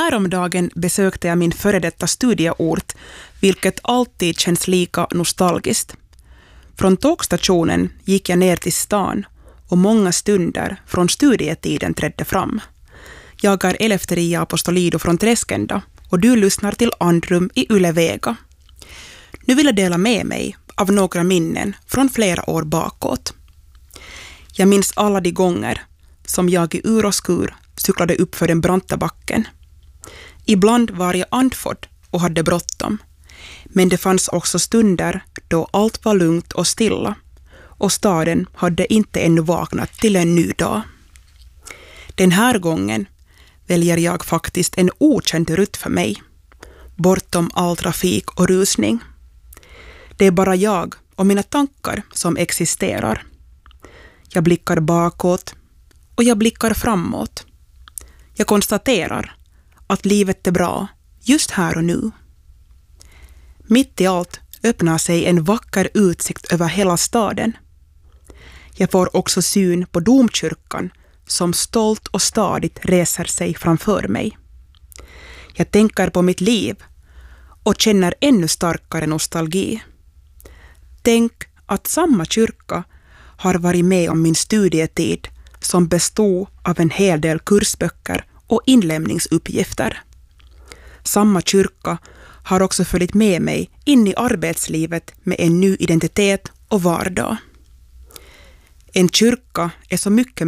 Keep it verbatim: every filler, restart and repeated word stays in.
Häromdagen besökte jag min före detta studieort, vilket alltid känns lika nostalgiskt. Från tågstationen gick jag ner till stan och många stunder från studietiden trädde fram. Jag är Eleftheria Apostolido från Träskenda och du lyssnar till Andrum i Yle Vega. Nu vill jag dela med mig av några minnen från flera år bakåt. Jag minns alla de gånger som jag i ur och skur cyklade upp för den branta backen. Ibland var jag andfådd och hade bråttom, men det fanns också stunder då allt var lugnt och stilla och staden hade inte ännu vaknat till en ny dag. Den här gången väljer jag faktiskt en okänd rutt för mig, bortom all trafik och rusning. Det är bara jag och mina tankar som existerar. Jag blickar bakåt och jag blickar framåt. Jag konstaterar att livet är bra just här och nu. Mitt i allt öppnar sig en vacker utsikt över hela staden. Jag får också syn på domkyrkan som stolt och stadigt reser sig framför mig. Jag tänker på mitt liv och känner ännu starkare nostalgi. Tänk att samma kyrka har varit med om min studietid som bestod av en hel del kursböcker och inlämningsuppgifter. Samma kyrka har också följt med mig in i arbetslivet med en ny identitet och vardag. En kyrka är så mycket